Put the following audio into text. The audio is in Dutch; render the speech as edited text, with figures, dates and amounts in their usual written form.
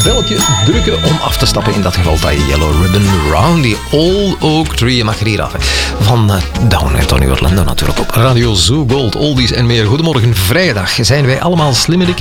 belletje drukken om af te stappen. In dat geval dat je Yellow Ribbon Round the Old Oak Tree. Je mag er hier af. Van Down en Tony Orlando natuurlijk op Radio Zoo Gold, Oldies en meer. Goedemorgen, vrijdag. Zijn wij allemaal slimmerikken?